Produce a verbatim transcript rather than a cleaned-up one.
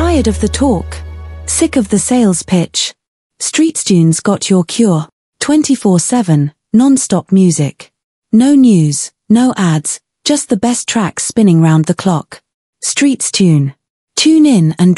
Tired of the talk? Sick of the sales pitch? StreetsTunes got your cure. twenty-four seven, non-stop music. No news, no ads, just the best tracks spinning round the clock. StreetsTune. Tune in and